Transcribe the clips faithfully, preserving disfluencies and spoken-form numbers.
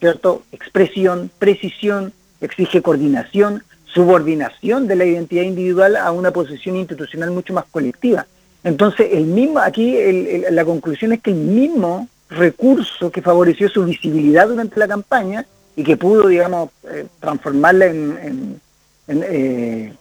¿cierto? Expresión, precisión, exige coordinación, subordinación de la identidad individual a una posición institucional mucho más colectiva. Entonces, el mismo, aquí el, el, la conclusión es que el mismo recurso que favoreció su visibilidad durante la campaña y que pudo, digamos, eh, transformarla en, en, en, eh,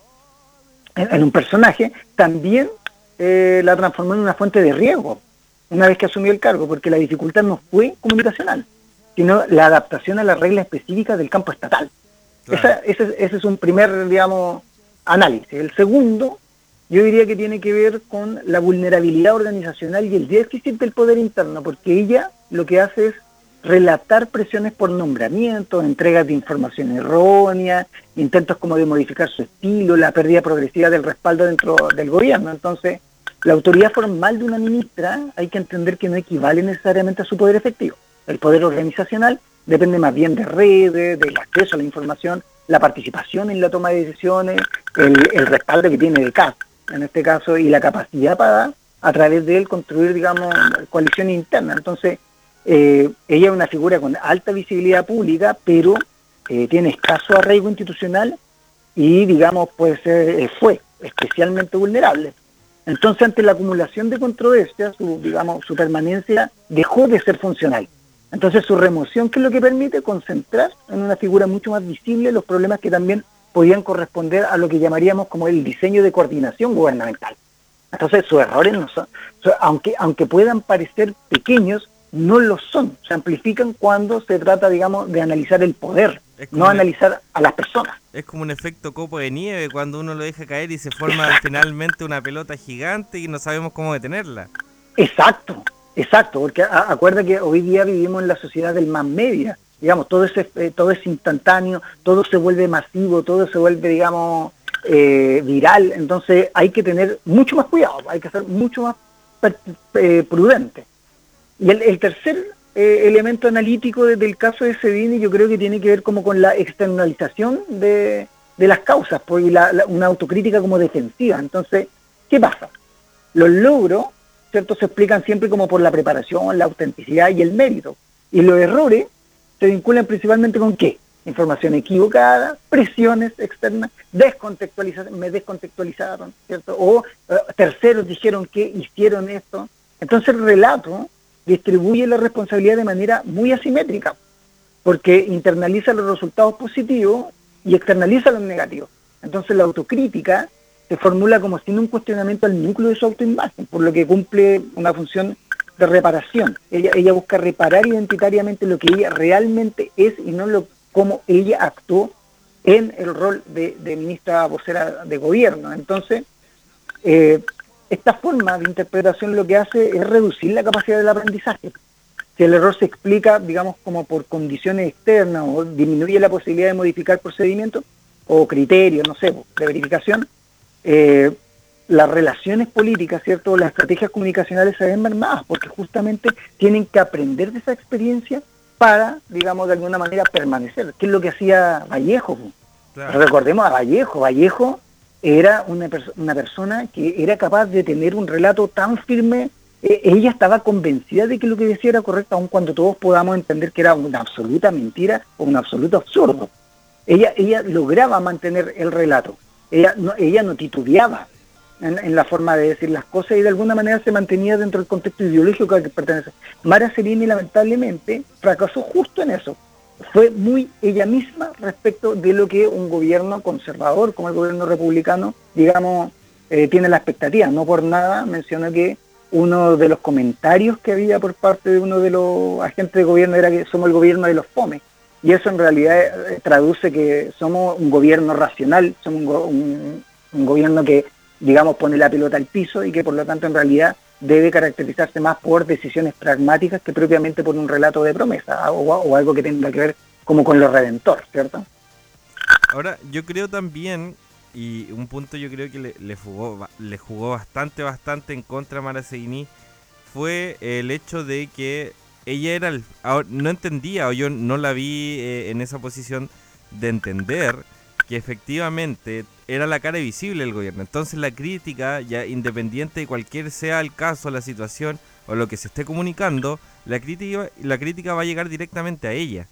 en, en un personaje, también eh, la transformó en una fuente de riesgo una vez que asumió el cargo, porque la dificultad no fue comunicacional, sino la adaptación a las reglas específicas del campo estatal. Claro. Esa, ese, ese es un primer, digamos, análisis. El segundo, yo diría que tiene que ver con la vulnerabilidad organizacional y el déficit del poder interno, porque ella lo que hace es relatar presiones por nombramientos, entregas de información errónea, intentos como de modificar su estilo, la pérdida progresiva del respaldo dentro del gobierno. Entonces, la autoridad formal de una ministra hay que entender que no equivale necesariamente a su poder efectivo. El poder organizacional depende más bien de redes, del acceso a la información, la participación en la toma de decisiones, el, el respaldo que tiene el C A S, en este caso, y la capacidad para, a través de él, construir, digamos, coaliciones internas. Entonces, eh, ella es una figura con alta visibilidad pública, pero eh, tiene escaso arraigo institucional y, digamos, puede ser, eh, fue especialmente vulnerable. Entonces, ante la acumulación de controversias, su, digamos, su permanencia dejó de ser funcional. Entonces, su remoción, ¿qué es lo que permite? Concentrar en una figura mucho más visible los problemas que también podían corresponder a lo que llamaríamos como el diseño de coordinación gubernamental. Entonces, sus errores no son, aunque, aunque puedan parecer pequeños, no lo son. Se amplifican cuando se trata, digamos, de analizar el poder, no analizar a las personas. Es como un efecto copo de nieve cuando uno lo deja caer y se forma finalmente una pelota gigante y no sabemos cómo detenerla. Exacto, exacto, porque a, acuerda que hoy día vivimos en la sociedad del más media, digamos, todo es, eh, todo es instantáneo, todo se vuelve masivo, todo se vuelve, digamos, eh, viral, entonces hay que tener mucho más cuidado, hay que ser mucho más eh, prudente. Y el, el tercer eh, elemento analítico de, del caso de Sedini yo creo que tiene que ver como con la externalización de, de las causas, pues, y la, la, una autocrítica como defensiva. Entonces, ¿qué pasa? Los logros, ¿cierto?, se explican siempre como por la preparación, la autenticidad y el mérito. Y los errores se vinculan principalmente con ¿qué? Información equivocada, presiones externas, descontextualización, me descontextualizaron, ¿cierto? O uh, terceros dijeron que hicieron esto. Entonces el relato distribuye la responsabilidad de manera muy asimétrica, porque internaliza los resultados positivos y externaliza los negativos. Entonces la autocrítica se formula como sin un cuestionamiento al núcleo de su autoimagen, por lo que cumple una función de reparación. Ella, ella busca reparar identitariamente lo que ella realmente es y no lo cómo ella actuó en el rol de, de ministra vocera de gobierno. Entonces, eh, esta forma de interpretación lo que hace es reducir la capacidad del aprendizaje. Si el error se explica, digamos, como por condiciones externas o disminuye la posibilidad de modificar procedimientos o criterios, no sé, de verificación, eh, las relaciones políticas, ¿cierto?, las estrategias comunicacionales se ven mermadas porque justamente tienen que aprender de esa experiencia para, digamos, de alguna manera permanecer, que es lo que hacía Vallejo. Claro. Recordemos a Vallejo. Vallejo era una, pers- una persona que era capaz de tener un relato tan firme, eh, ella estaba convencida de que lo que decía era correcto, aun cuando todos podamos entender que era una absoluta mentira o un absoluto absurdo. Ella, ella lograba mantener el relato, ella no, ella no titubeaba en, en la forma de decir las cosas y de alguna manera se mantenía dentro del contexto ideológico al que pertenece. Mara Zerini lamentablemente fracasó justo en eso. Fue muy ella misma respecto de lo que un gobierno conservador como el gobierno republicano, digamos, eh, tiene la expectativa. No por nada mencionó que uno de los comentarios que había por parte de uno de los agentes de gobierno era que somos el gobierno de los fomes. Y eso en realidad eh, traduce que somos un gobierno racional, somos un, go- un, un gobierno que, digamos, pone la pelota al piso y que por lo tanto en realidad debe caracterizarse más por decisiones pragmáticas que propiamente por un relato de promesa o, o algo que tenga que ver como con lo redentor, ¿cierto? Ahora, yo creo también, y un punto yo creo que le, le, jugó, le jugó bastante, bastante en contra a Mara Zeini, fue el hecho de que ella era, el, no entendía, o yo no la vi eh, en esa posición de entender que efectivamente era la cara visible del gobierno. Entonces la crítica, ya independiente de cualquier sea el caso, la situación o lo que se esté comunicando, la crítica, la crítica va a llegar directamente a ella.